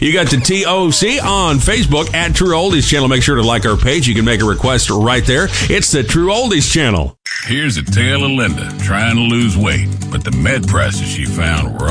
You got the TOC on Facebook at True Oldies Channel. Make sure to like our page. You can make a request right there. It's the True Oldies Channel. Here's a tale of Linda trying to lose weight, but the med prices she found were